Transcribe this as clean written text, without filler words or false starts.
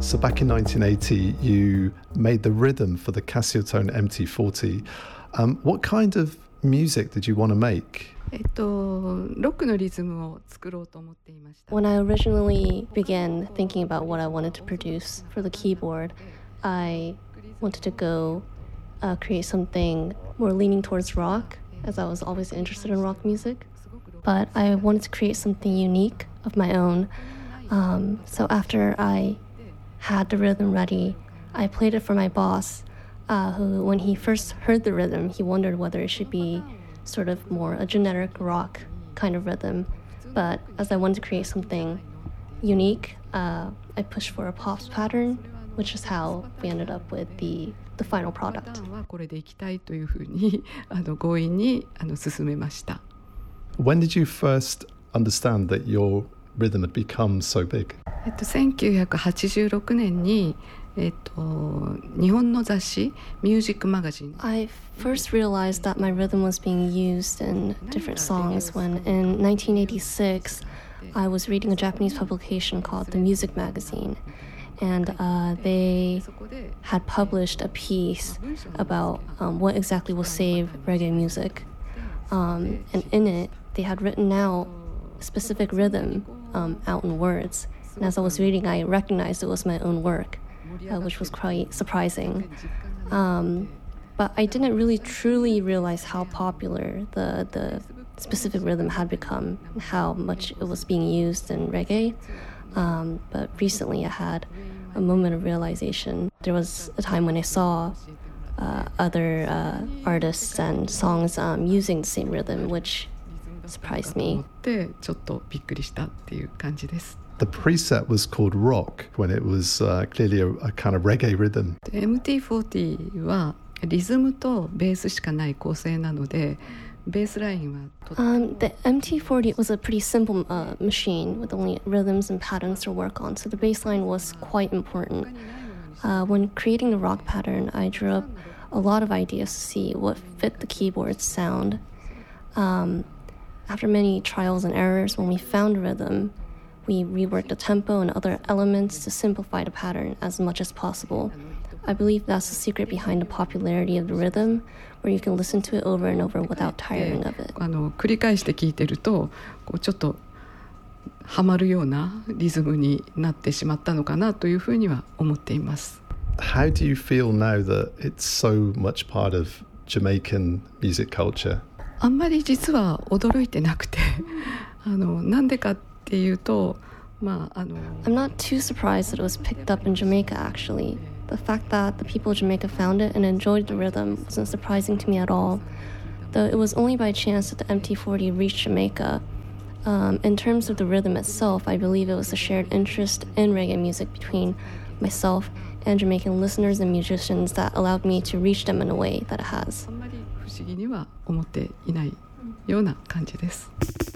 So back in 1980, you made the rhythm for the Casiotone MT40. What kind of music did you want to make? When I originally began thinking about what I wanted to produce for the keyboard, I wanted to go create something more leaning towards rock, as I was always interested in rock music. But I wanted to create something unique of my own. So after I had the rhythm ready, I played it for my boss, who, when he first heard the rhythm, he wondered whether it should be sort of more a generic rock kind of rhythm. But as I wanted to create something unique, I pushed for a pops pattern, which is how we ended up with the final product. When did you first understand that your rhythm had become so big? 1986年に日本の雑誌ミュージックマガジン I first realized that my rhythm was being used in different songs when in 1986 I was reading a Japanese publication called The Music Magazine, and they had published a piece about what exactly will save reggae music, and in it they had written out specific rhythm out in words, and as I was reading I recognized it was my own work, which was quite surprising. But I didn't really truly realize how popular the specific rhythm had become, how much it was being used in reggae. But recently I had a moment of realization. There was a time when I saw other artists and songs using the same rhythm, which surprised me. ちょっとびっくりしたっていう感じです。 The preset was called Rock when it was clearly a kind of reggae rhythm. MT40 はリズムとベースしかない構成なので、ベースラインは The MT40 was a pretty simple machine with only rhythms and patterns to work on, so the bass line was quite important. When creating the rock pattern, I drew up a lot of ideas to see what fit the keyboard's sound. After many trials and errors, when we found rhythm, we reworked the tempo and other elements to simplify the pattern as much as possible. I believe that's the secret behind the popularity of the rhythm, where you can listen to it over and over without tiring of it. 繰り返して聴いてると、ちょっとハマるようなリズムになってしまったのかなというふうには思っています。 How do you feel now that it's so much part of Jamaican music culture? あんまり実は驚いてなくて、なんでかっていうと、 I'm not too surprised that it was picked up in Jamaica, actually. The fact that the people of Jamaica found it and enjoyed the rhythm wasn't surprising to me at all, though it was only by chance that the MT40 reached Jamaica. In terms of the rhythm itself, I believe it was a shared interest in reggae music between myself and Jamaican listeners and musicians that allowed me to reach them in a way that it has. あんまり不思議には思っていないような感じです。